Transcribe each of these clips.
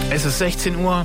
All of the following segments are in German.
Es ist 16 Uhr.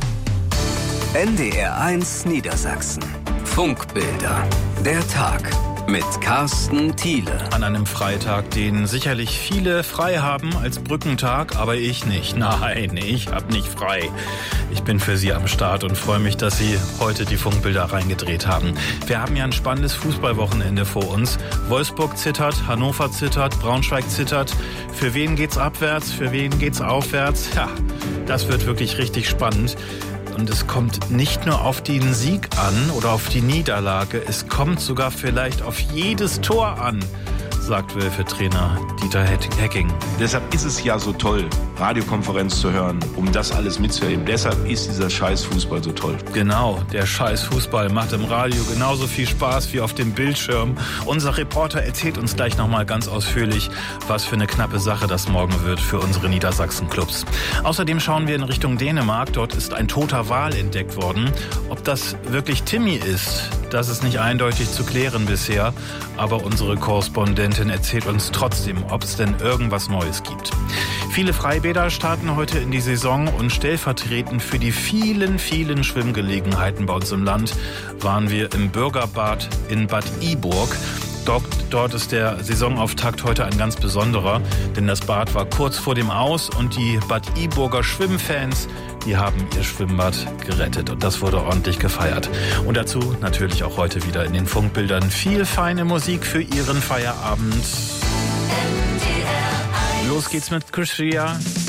NDR1 Niedersachsen. Funkbilder. Der Tag mit Carsten Thiele. An einem Freitag, den sicherlich viele frei haben als Brückentag, aber ich nicht. Nein, ich hab nicht frei. Ich bin für Sie am Start und freue mich, dass Sie heute die Funkbilder reingedreht haben. Wir haben ja ein spannendes Fußballwochenende vor uns. Wolfsburg zittert, Hannover zittert, Braunschweig zittert. Für wen geht's abwärts, für wen geht's aufwärts? Ja, das wird wirklich richtig spannend. Und es kommt nicht nur auf den Sieg an oder auf die Niederlage, es kommt sogar vielleicht auf jedes Tor an, sagt Wölfe-Trainer Dieter Hecking. Deshalb ist es ja so toll, Radiokonferenz zu hören, um das alles mitzuerleben. Deshalb ist dieser Scheiß-Fußball so toll. Genau, der Scheiß-Fußball macht im Radio genauso viel Spaß wie auf dem Bildschirm. Unser Reporter erzählt uns gleich nochmal ganz ausführlich, was für eine knappe Sache das morgen wird für unsere Niedersachsen-Clubs. Außerdem schauen wir in Richtung Dänemark. Dort ist ein toter Wal entdeckt worden. Ob das wirklich Timmy ist, das ist nicht eindeutig zu klären bisher. Aber unsere Korrespondentin erzählt uns trotzdem, ob es denn irgendwas Neues gibt. Viele Freibäder starten heute in die Saison und stellvertretend für die vielen, vielen Schwimmgelegenheiten bei uns im Land waren wir im Bürgerbad in Bad Iburg. Dort ist der Saisonauftakt heute ein ganz besonderer, denn das Bad war kurz vor dem Aus und die Bad Iburger Schwimmfans, die haben ihr Schwimmbad gerettet und das wurde ordentlich gefeiert. Und dazu natürlich auch heute wieder in den Funkbildern viel feine Musik für Ihren Feierabend. Los geht's mit Chris Ria.